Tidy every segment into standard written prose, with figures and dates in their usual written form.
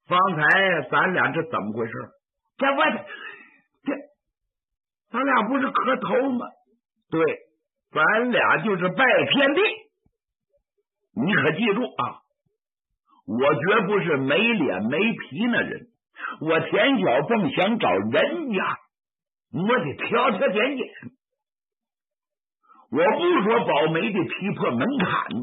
方才咱俩这怎么回事？咱俩不是磕头吗？对，咱俩就是拜天地。你可记住啊，我绝不是没脸没皮那人。我田小凤想找人家，我得挑挑拣拣。我不说保媒的踢破门槛子，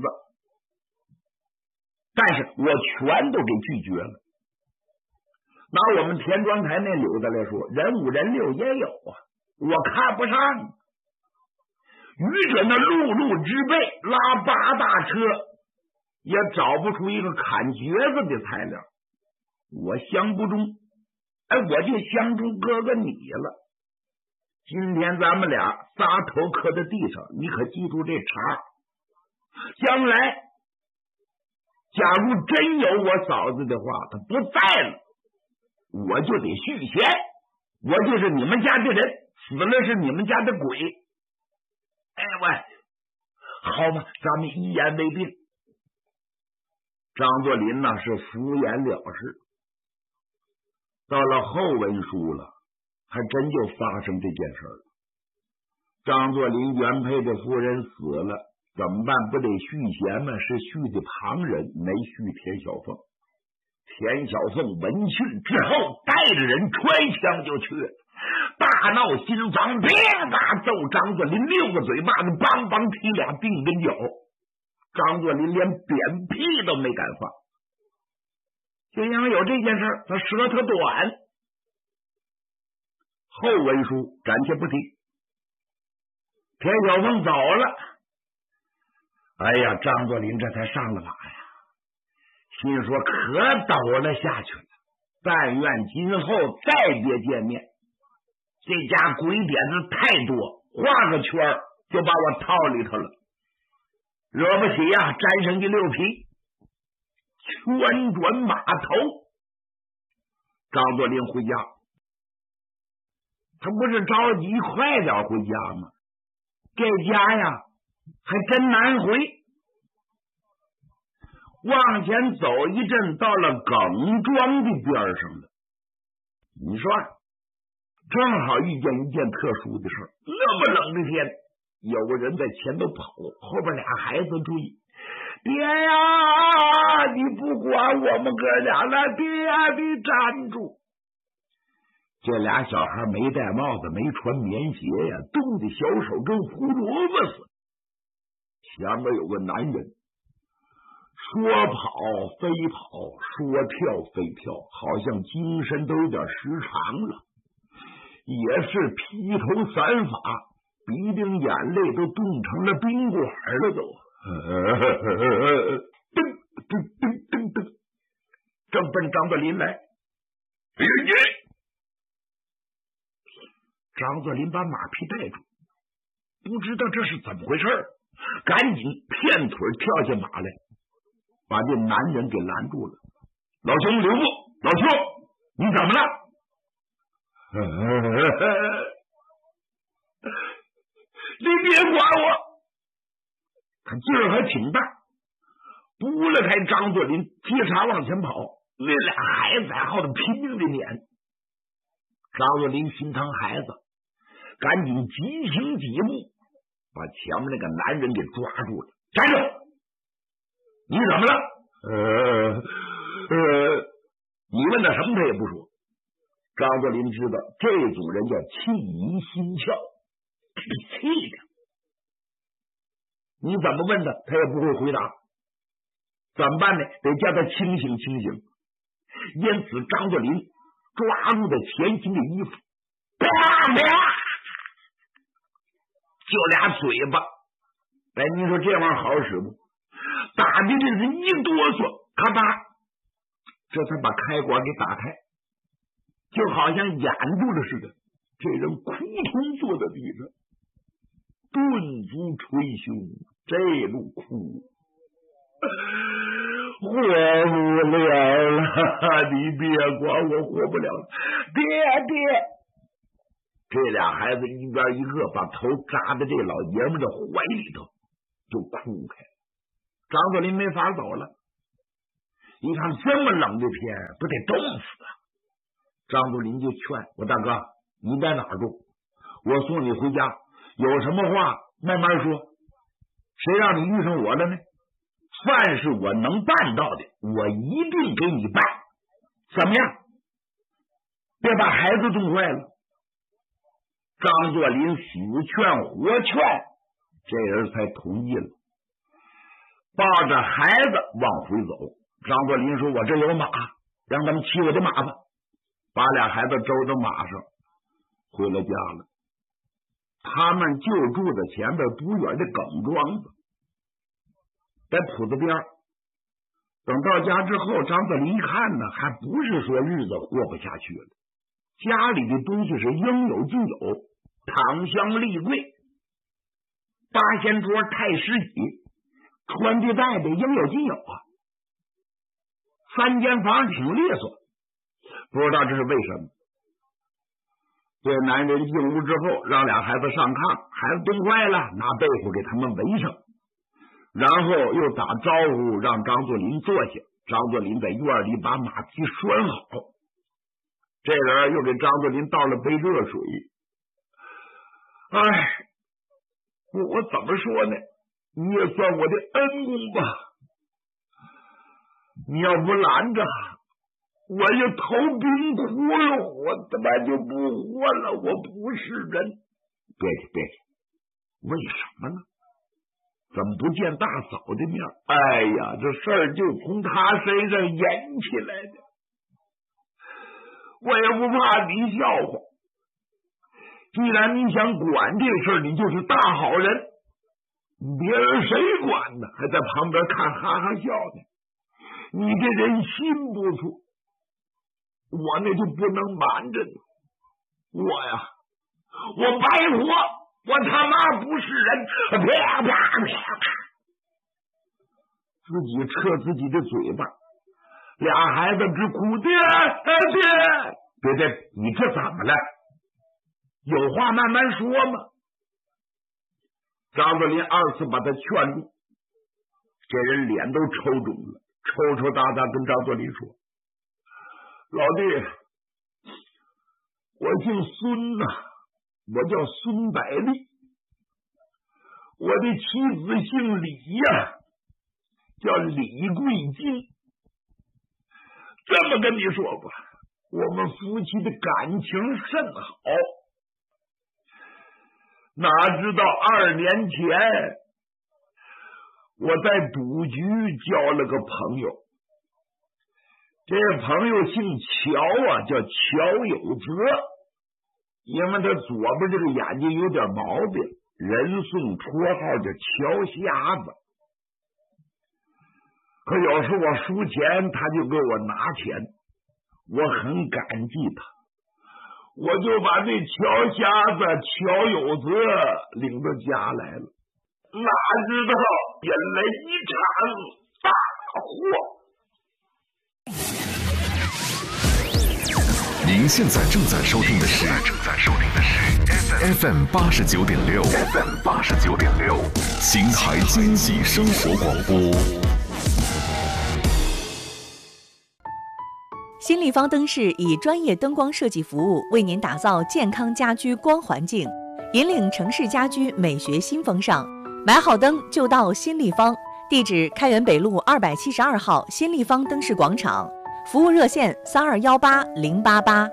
但是我全都给拒绝了。拿我们田庄台那柳子来说，人五人六也有啊，我看不上。愚者那碌碌之辈拉8大车，也找不出一个砍橛子的材料。我相不中，我就相中哥哥你了。今天咱们俩仨头磕在地上，你可记住这茬。将来假如真有我嫂子的话，她不在了，我就得续弦，我就是你们家的人，死了是你们家的鬼。好吧，咱们一言为定。张作霖呢是敷衍了事。到了后文书了，还真就发生这件事了。张作霖原配的夫人死了，怎么办？不得续弦吗？是续的旁人，没续田小凤。田小凤闻讯之后，带着人揣枪就去了，大闹心房，别打揍张作霖6个嘴巴子，梆梆踢俩腚跟脚。张作霖连扁屁都没敢放，就因为有这件事，他舌头短。后文书暂且不提。田小凤走了，张作霖这才上了马呀，心说可抖了下去了，但愿今后再别见面。这家鬼点子太多，画个圈就把我套里头了，惹不起呀，沾上一溜皮。旋转马头，张作霖回家。他不是着急快点回家吗？这家呀还真难回。往前走一阵，到了耿庄的边上了。你说正好遇见一件特殊的事，那么冷的天，有个人在前头跑，后边俩孩子追。爹呀，你不管我们哥俩了，爹呀，你站住！这俩小孩没戴帽子，没穿棉鞋呀，冻得小手跟胡萝卜似的。前面有个男人，说跑非跑，说跳非跳，好像精神都有点失常了，也是披头散发，鼻顶眼泪都冻成了冰管了都。噔，正奔张作霖来。张作霖把马匹带住，不知道这是怎么回事，赶紧片腿跳下马来，把这男人给拦住了。老兄留步，老兄你怎么了？你别管我。他劲儿还挺大，拨了开张作霖，接茬往前跑。那俩孩子还好的拼命的撵。张作霖心疼孩子，赶紧急行几步，把前面那个男人给抓住了。站住！你怎么了？你问他什么他也不说。张作霖知道这种人叫气疑心窍，气的。你怎么问他，他也不会回答。怎么办呢？得叫他清醒清醒。因此张作霖抓住他前心的衣服，啪啪，就俩嘴巴。你说这玩意儿好使不？打的这是一哆嗦，咔吧，这才把开关给打开，就好像掩住了似的。这人扑通坐在地上，顿足捶胸，这路哭，活不了了，你别管我，活不了了，爹！这俩孩子一边一个，把头扎在这老爷们的怀里头，就哭开。张作霖没法走了， 一看这么冷的天，不得冻死啊！张作霖就劝我大哥，你在哪儿住？我送你回家，有什么话慢慢说。谁让你遇上我了呢？凡是我能办到的，我一定给你办。怎么样？别把孩子冻坏了。张作霖死劝活劝，这人才同意了，抱着孩子往回走。张作霖说：“我这有马，让他们骑我的马吧。”把俩孩子周到马上，回了家了。他们就住在前边不远的耿庄子，在铺子边。等到家之后，张作霖一看呢，还不是说日子过不下去了，家里的东西是应有尽有，堂香立柜、八仙桌、太师椅、穿的戴的应有尽有啊。3间房挺利索，不知道这是为什么。这男人进屋之后，让俩孩子上炕，孩子冻坏了，拿被子给他们围上，然后又打招呼让张作霖坐下。张作霖在院里把马匹拴好，这人又给张作霖倒了杯热水。哎，我怎么说呢？你也算我的恩公吧。你要不拦着，我也投冰窟窿，我他妈就不活了，我不是人。别去，为什么呢？怎么不见大嫂的面？哎呀，这事儿就从他身上演起来的。我也不怕你笑话，既然你想管这事儿，你就是大好人，别人谁管呢？还在旁边看哈哈笑呢。你这人心不错，我那就不能瞒着你。我白活，我他妈不是人！啪啪啪！自己撤自己的嘴巴，俩孩子直哭：“爹，爹！你这怎么了？有话慢慢说嘛。”张作霖2次把他劝住，这人脸都抽肿了，抽抽搭搭跟张作霖说：“老弟，我姓孙呐，我叫孙百利，我的妻子姓李呀，叫李桂金。这么跟你说吧，我们夫妻的感情甚好。哪知道2年前，我在赌局交了个朋友，这朋友姓乔啊，叫乔有泽。因为他左边这个眼睛有点毛病，人送绰号叫乔瞎子。可有时我输钱，他就给我拿钱，我很感激他。我就把这乔瞎子乔有泽领到家来了，哪知道引来一场大祸。 您现在正在收听的是 FM 89.6 邢台经济生活广播。 新立方灯饰以专业灯光设计服务为您打造健康家居光环境，引领城市家居美学新风尚。买好灯就到新立方，地址开元北路272号新立方灯饰广场，服务热线3218-088。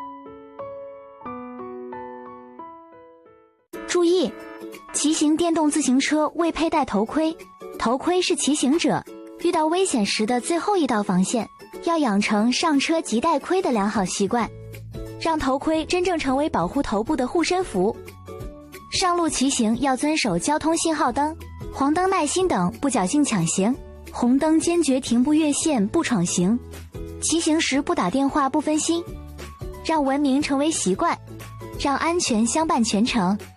注意，骑行电动自行车未佩戴头盔，头盔是骑行者遇到危险时的最后一道防线。要养成上车即戴盔的良好习惯，让头盔真正成为保护头部的护身符。上路骑行要遵守交通信号灯、黄灯耐心等，不侥幸抢行；红灯坚决停步越线，不闯行。骑行时不打电话，不分心，让文明成为习惯，让安全相伴全程。